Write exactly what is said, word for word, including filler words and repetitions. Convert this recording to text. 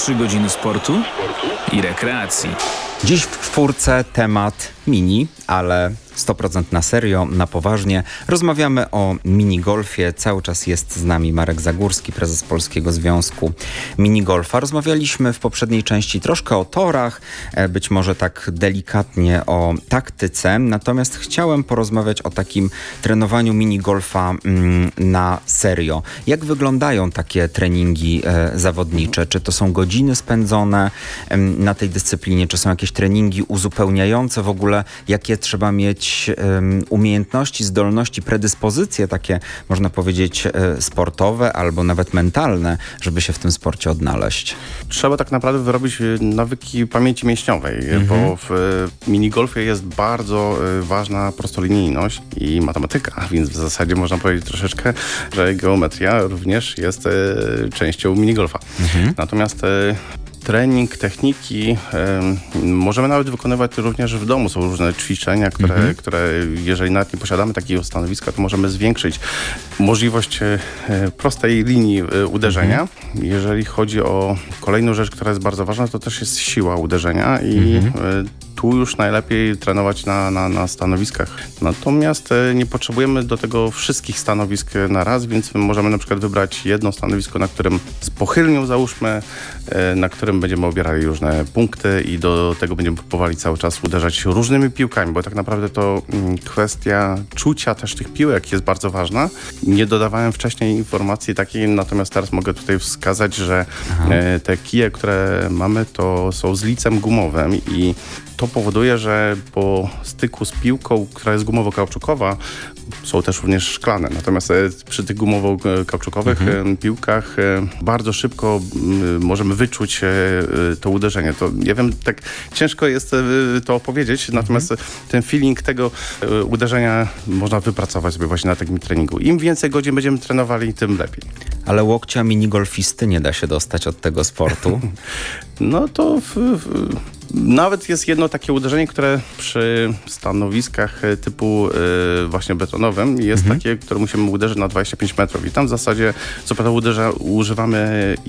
trzy godziny sportu i rekreacji. Dziś w czwórce temat mini, ale sto procent na serio, na poważnie. Rozmawiamy o minigolfie. Cały czas jest z nami Marek Zagórski, prezes Polskiego Związku Minigolfa. Rozmawialiśmy w poprzedniej części troszkę o torach, być może tak delikatnie o taktyce. Natomiast chciałem porozmawiać o takim trenowaniu minigolfa mm, na serio. Jak wyglądają takie treningi e, zawodnicze? Czy to są godziny spędzone e, na tej dyscyplinie? Czy są jakieś treningi uzupełniające w ogóle? Jakie trzeba mieć um, umiejętności, zdolności, predyspozycje takie, można powiedzieć, e, sportowe albo nawet mentalne, żeby się w tym sporcie odnaleźć? Trzeba tak naprawdę wyrobić nawyki pamięci mięśniowej, mhm. bo w minigolfie jest bardzo ważna prostolinijność i matematyka, więc w zasadzie można powiedzieć troszeczkę, że geometria również jest e, częścią minigolfa. Mhm. Natomiast e, trening, techniki y, możemy nawet wykonywać również w domu. Są różne ćwiczenia, które, mhm. które jeżeli nawet nie posiadamy takiego stanowiska, to możemy zwiększyć możliwość y, prostej linii y, uderzenia. Mhm. Jeżeli chodzi o kolejną rzecz, która jest bardzo ważna, to też jest siła uderzenia i mhm. y, tu już najlepiej trenować na, na, na stanowiskach. Natomiast e, nie potrzebujemy do tego wszystkich stanowisk na raz, więc możemy na przykład wybrać jedno stanowisko, na którym z pochylnią załóżmy, e, na którym będziemy obierali różne punkty i do tego będziemy próbowali cały czas uderzać różnymi piłkami, bo tak naprawdę to mm, kwestia czucia też tych piłek jest bardzo ważna. Nie dodawałem wcześniej informacji takiej, natomiast teraz mogę tutaj wskazać, że e, te kije, które mamy, to są z licem gumowym i to powoduje, że po styku z piłką, która jest gumowo-kauczukowa, są też również szklane. Natomiast przy tych gumowo-kauczukowych mhm. piłkach bardzo szybko możemy wyczuć to uderzenie. To, ja wiem, tak ciężko jest to opowiedzieć, natomiast mhm. ten feeling tego uderzenia można wypracować sobie właśnie na takim treningu. Im więcej godzin będziemy trenowali, tym lepiej. Ale łokcia minigolfisty nie da się dostać od tego sportu. No to w, w, nawet jest jedno takie uderzenie, które przy stanowiskach typu y, właśnie betonowym jest mhm. takie, które musimy uderzyć na dwadzieścia pięć metrów i tam w zasadzie co prawda uderza, używamy